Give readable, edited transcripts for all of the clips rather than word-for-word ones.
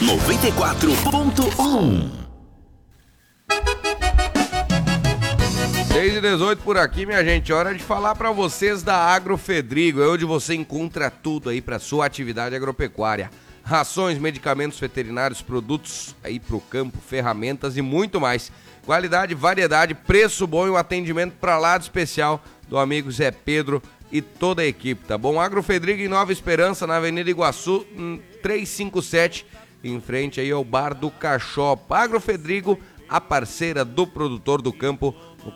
94.1. 6h18 por aqui, minha gente. Hora de falar para vocês da Agrofedrigo, é onde você encontra tudo aí para sua atividade agropecuária. Rações, medicamentos veterinários, produtos aí pro campo, ferramentas e muito mais. Qualidade, variedade, preço bom e um atendimento para lá de especial do amigo Zé Pedro e toda a equipe, tá bom? Agrofedrigo em Nova Esperança, na Avenida Iguaçu, 357, em frente aí ao Bar do Cachopa. Agrofedrigo, a parceira do produtor do campo, no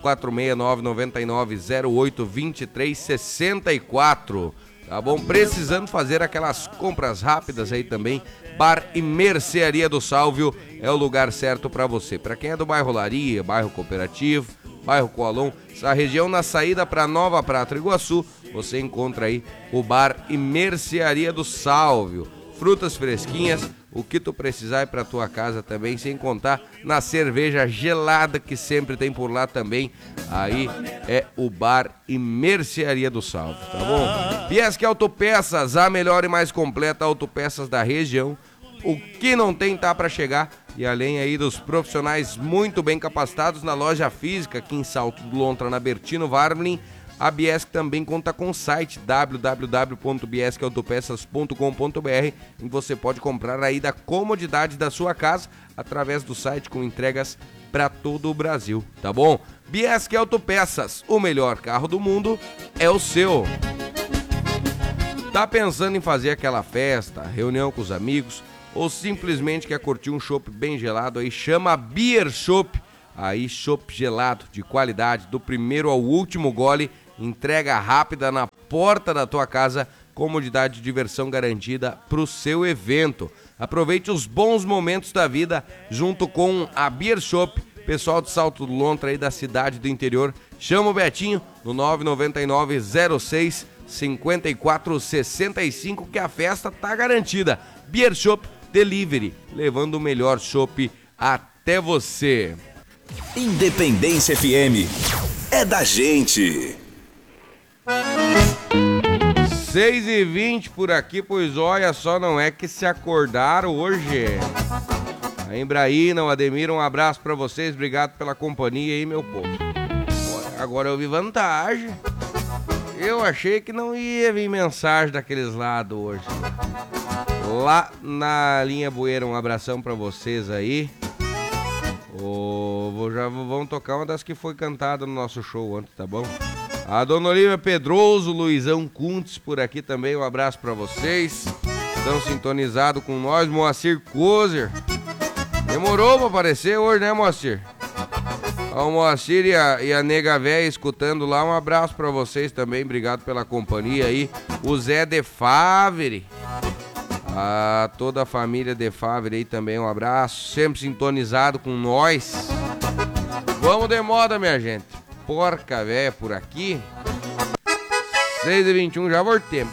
469-9908-2364. Tá bom? Precisando fazer aquelas compras rápidas aí também, Bar e Mercearia do Sálvio é o lugar certo para você. Para quem é do bairro Laria, bairro Cooperativo, bairro Coalon, essa região na saída para Nova Prata, Iguaçu, você encontra aí o Bar e Mercearia do Sálvio. Frutas fresquinhas, o que tu precisar é pra tua casa também, sem contar na cerveja gelada que sempre tem por lá também. Aí é o Bar e Mercearia do Salve, tá bom? Biesque Autopeças, a melhor e mais completa autopeças da região. O que não tem tá pra chegar. E além aí dos profissionais muito bem capacitados na loja física aqui em Salto do Lontra, na Bertino Varmlin, a Biesc também conta com o site www.biesqueautopeças.com.br, em que você pode comprar aí da comodidade da sua casa através do site com entregas para todo o Brasil, tá bom? Biesc Autopeças, o melhor carro do mundo é o seu. Tá pensando em fazer aquela festa, reunião com os amigos ou simplesmente quer curtir um chopp bem gelado aí? Chama a Beer Chopp. Aí, chopp gelado de qualidade, do primeiro ao último gole, entrega rápida na porta da tua casa, comodidade e diversão garantida pro seu evento. Aproveite os bons momentos da vida junto com a Beer Chopp. Pessoal de Salto do Lontra aí da cidade do interior, chama o Betinho no 999-06-5465 que a festa tá garantida. Beer Chopp Delivery, levando o melhor chopp até você. Independência FM é da gente. 6h20 por aqui, pois olha só, não é que se acordaram hoje. A Embraína, o Ademir, um abraço pra vocês, obrigado pela companhia aí, meu povo. Agora eu vi vantagem. Eu achei que não ia vir mensagem daqueles lados hoje. Lá na linha Bueira, um abração pra vocês aí. Já vamos tocar uma das que foi cantada no nosso show ontem, tá bom? A Dona Olivia Pedroso, Luizão Kuntz por aqui também, um abraço pra vocês. Estão sintonizados com nós, Moacir Kozer. Demorou pra aparecer hoje, né, Moacir? O Moacir e a Nega Véia escutando lá, um abraço pra vocês também, obrigado pela companhia aí. O Zé de Favre, a toda a família de Favre aí também, um abraço, sempre sintonizado com nós. Vamos de moda, minha gente. Porca véia por aqui. 6h21, já voltemos.